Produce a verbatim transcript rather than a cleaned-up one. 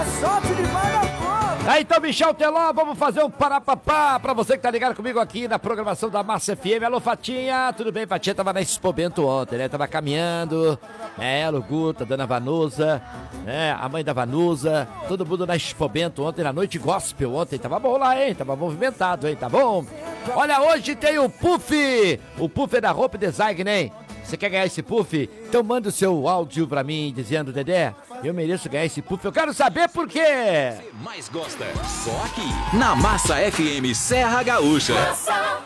sorte de bala boa. Aí então, Michel Teló, vamos fazer um parapapá pra você que tá ligado comigo aqui na programação da Massa F M. Alô, Fatinha, tudo bem? Fatinha tava na Expo Bento ontem, né? Tava caminhando, é, ela, o Guta, a dona Vanusa, né? A mãe da Vanusa, todo mundo na Expo Bento ontem, na noite gospel ontem. Tava bom lá, hein? Tava movimentado, hein? Tá bom? Olha, hoje tem o Puff, o Puff é da Roupa Design, hein? Você quer ganhar esse puff? Então manda o seu áudio pra mim dizendo, Dedé, eu mereço ganhar esse puff. Eu quero saber por quê. Você mais gosta? Só aqui, na Massa F M Serra Gaúcha. Massa.